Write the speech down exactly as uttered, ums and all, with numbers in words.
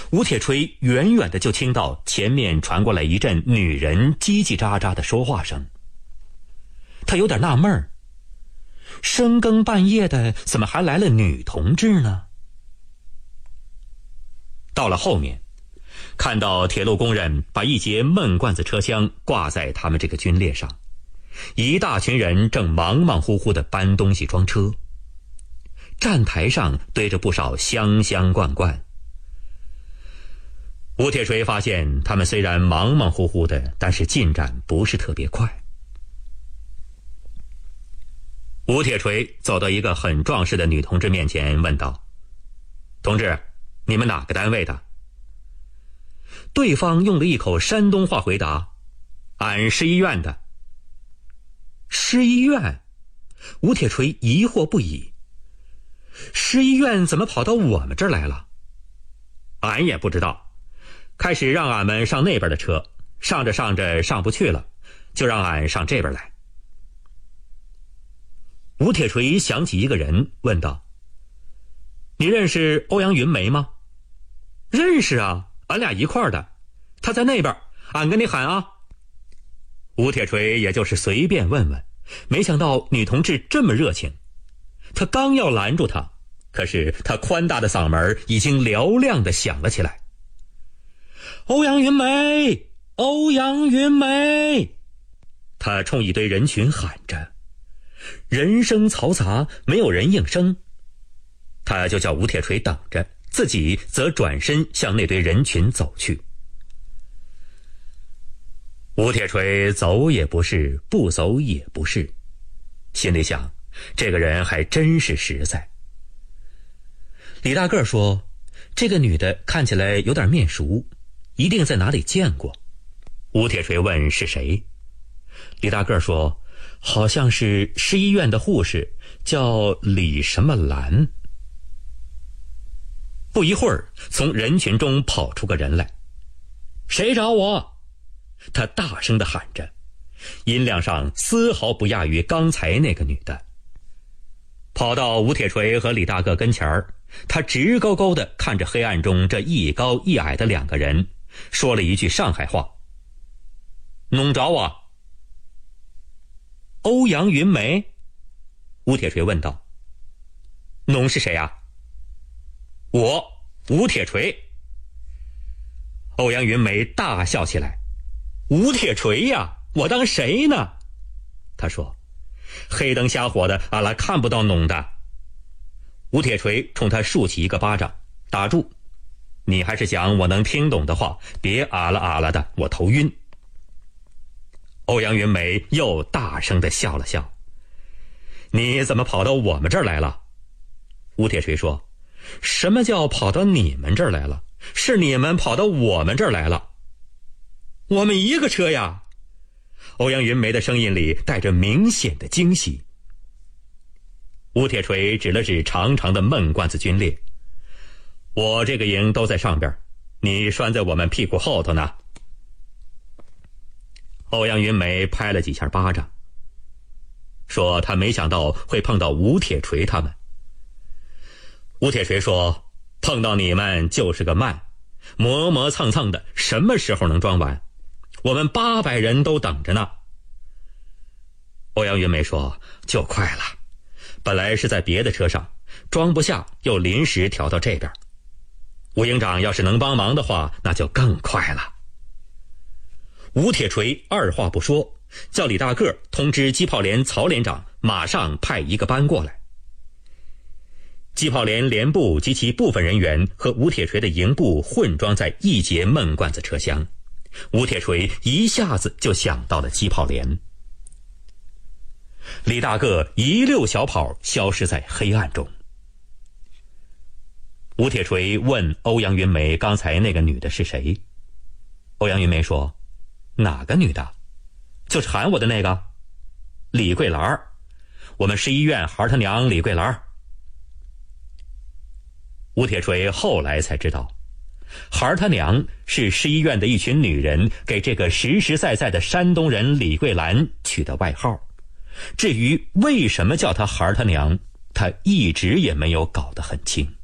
吴铁锤远远的就听到前面传过来一阵女人叽叽喳喳的说话声。他有点纳闷儿，深更半夜的怎么还来了女同志呢？到了后面，看到铁路工人把一节闷罐子车厢挂在他们这个军列上，一大群人正忙忙乎乎地搬东西装车，站台上堆着不少箱箱罐罐。吴铁锤发现他们虽然忙忙乎乎的，但是进展不是特别快。吴铁锤走到一个很壮实的女同志面前，问道：同志，你们哪个单位的？对方用了一口山东话回答：俺市医院的。市医院？吴铁锤疑惑不已，市医院怎么跑到我们这儿来了？俺也不知道，开始让俺们上那边的车，上着上着上不去了，就让俺上这边来。吴铁锤想起一个人，问道：你认识欧阳云梅吗？认识啊，俺俩一块儿的，他在那边，俺跟你喊啊。吴铁锤也就是随便问问，没想到女同志这么热情。他刚要拦住她，可是他宽大的嗓门已经嘹亮地响了起来：欧阳云梅，欧阳云梅！他冲一堆人群喊着，人声嘈杂，没有人应声。他就叫吴铁锤等着，自己则转身向那堆人群走去。吴铁锤走也不是，不走也不是，心里想，这个人还真是实在。李大个说，这个女的看起来有点面熟，一定在哪里见过。吴铁锤问是谁，李大个说，好像是市医院的护士，叫李什么兰。不一会儿，从人群中跑出个人来：谁找我？他大声地喊着，音量上丝毫不亚于刚才那个女的。跑到吴铁锤和李大个跟前儿，他直勾勾地看着黑暗中这一高一矮的两个人，说了一句上海话：弄着我。欧阳云梅？吴铁锤问道。侬是谁啊？我，吴铁锤。欧阳云梅大笑起来：吴铁锤呀，我当谁呢？他说：黑灯瞎火的，俺拉看不到侬的。吴铁锤冲他竖起一个巴掌：打住，你还是讲我能听懂的话，别啊啦啊啦的，我头晕。欧阳云梅又大声地笑了笑：你怎么跑到我们这儿来了？吴铁锤说：什么叫跑到你们这儿来了？是你们跑到我们这儿来了。我们一个车呀！欧阳云梅的声音里带着明显的惊喜。吴铁锤指了指长长的闷罐子军列：我这个营都在上边，你拴在我们屁股后头呢。欧阳云梅拍了几下巴掌，说他没想到会碰到吴铁锤他们。吴铁锤说：碰到你们就是个慢，磨磨蹭蹭的，什么时候能装完？我们八百人都等着呢。欧阳云梅说：就快了，本来是在别的车上，装不下，又临时调到这边。吴营长要是能帮忙的话，那就更快了。吴铁锤二话不说，叫李大个通知机炮连曹连长，马上派一个班过来。机炮连连部及其部分人员和吴铁锤的营部混装在一节闷罐子车厢，吴铁锤一下子就想到了机炮连。李大个一溜小跑消失在黑暗中。吴铁锤问欧阳云梅刚才那个女的是谁。欧阳云梅说：哪个女的？就是喊我的那个李桂兰，我们市医院孩他娘李桂兰。吴铁锤后来才知道，孩他娘是市医院的一群女人给这个实实在在的山东人李桂兰取的外号。至于为什么叫她孩他娘，他一直也没有搞得很清。